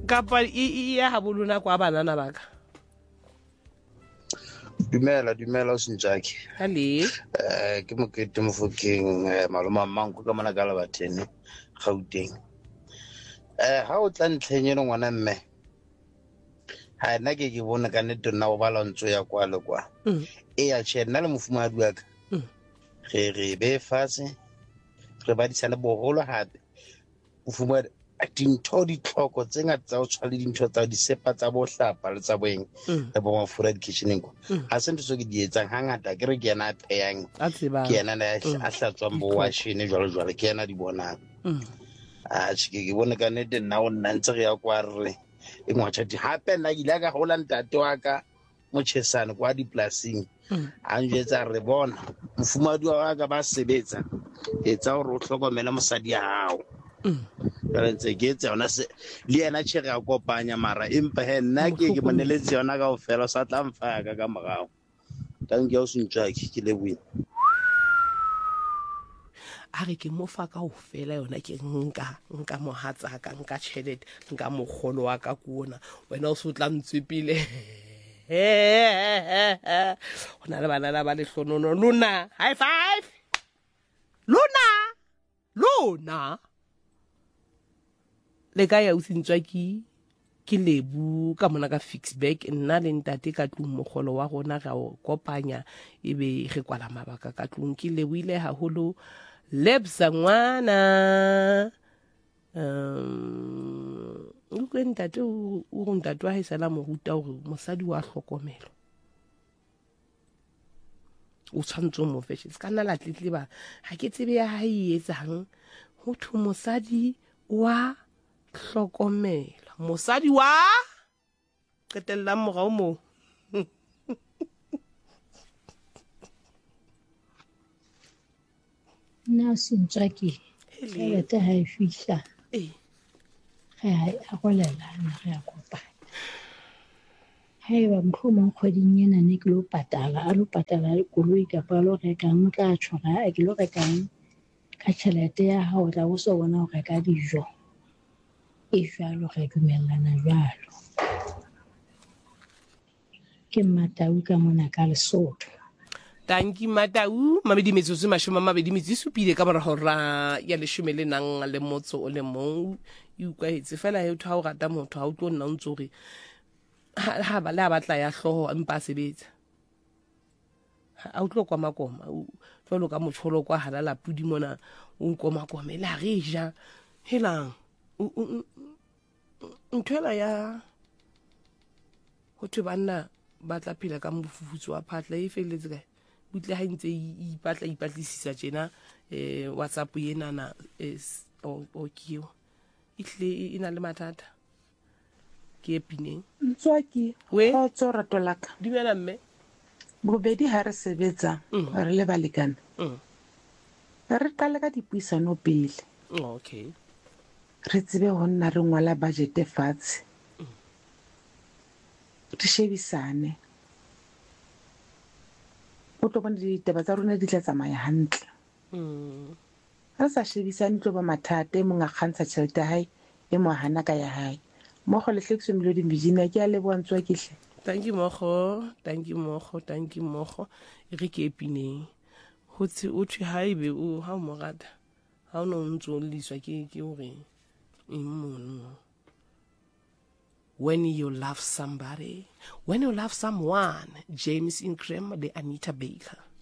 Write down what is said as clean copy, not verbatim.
kapa ya ha bolona kwa banana baka Dumela o Senjaki. hale Ke Mokete Mofokeng maloma mmanko ka mona ka Lebathene Gauteng. Ha o tla ntlheng eno ngwana mme. Ha nna ke bone ka nnete nna o bala ntso ya kwa le kwa. Ya tjhe nna le mofumahadi wa ka. Re be fatshe re badisane boholo hape. Mofumahadi dintho ditlhoko tse ngata tsa o tshwale dintho tsa disepa tsa bo hlapa le tsa boeng le bo mafura di kitcheneng kwa ha se ntho tse ke di etsang hangata ke re ke yena a pheyang ke yena a hlatswang bo washene jwalo ke yena di bonang ke bone ka nnete nna o nna ntse re ya kwa re e ngwatshati hape nna ke ile ka hola ntate wa ka motjhesane kwa dipolasing a njwetsa re bona mofumahadi wa ka ba sebetsa etsa hore o hlokomele mosadi ya hao ka ntse ke etsa yona se le yena tshege a kopanya mara empa he nna ke moneletse yona ka o fela sa tla mfa ka morao tang ke o Senjaki ke lebohile a re ke mo fa ka o fela yona ke nka mohatsa ka nka tšhelete nka mogolo wa ka kuona wena o se o tla ntswepile go na le banana ba lehlonono lona high five lona le ka ya o Senjaki ke lebu ka mona ka Fixback nna le ntate ka tlung mogolo wa rona ga o kopanya ebe re kwala mabaka ka tlung ke lebuile haholo lebsa ngwana utlwe ntate o ntate wa haesala mo ruta hore mosadi wa hlokomelo o tshwantse mo feshe se ka nna la tletleba ha ke tsebe ya ha e etsang ho thu mosadi wa hlokomela mosadi wa qetellang morao mo na Senjaki tšhelete ha e fihla ge a golela na ge a kopanya ha eba mohlomong kgweding ena ne ke lo patala koloi kapa a lo rekang o tla tshwara ke lo rekang ka tšhelete ya hao tla bo so bona ho reka dijo e jwalo re dumellana jwalo ke Matau ka mona ka Lesotho tanki Matau mabedi metsotso mashome mabedi supile ka mora hora ya 14 le motso o le mong e utlwaetse fela he ha o rata motho ha o tlo nna o ntse hore ha ba le a batla ya hloho empa a sebetsa a o tlo kwa makoma jwalo ka motsholo kwa halala pudi mona o nkomakoma le a re ja helang nthwela ya ho thwe banna ba tla phela ka mofufutso wa phatla e feletse kae butle ha ntse ipatlisisa tjena WhatsApp yena na o kiyo ihle ina le mathata ke epineng Ntswaki ho tsora tolaka dumela mme bobedi ha re sebetsa re le balekana re qale ka dipuisano pele okay re tsebe ho nna re ngwala budget fatshe re shebisane o tlo bona ditaba tsa rona di tla tsamaya hantle re sa shebisane tlo ba mathata mong a kgantsha tšhelete ya hae e mo hana ka ya hae mo go lehlekiso Melody Virginia ke a le bontswa ke hle thank you mogo re ke epineng ho tse o thwe haebe o ha o mo rata ha o no ntso liswa ke hore when you love somebody, when you love someone, James Ingram, the Anita Baker.